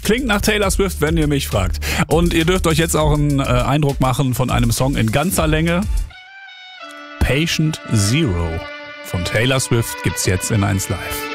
Klingt nach Taylor Swift, wenn ihr mich fragt. Und ihr dürft euch jetzt auch einen Eindruck machen von einem Song in ganzer Länge. Patient Zero von Taylor Swift gibt's jetzt in 1 Live.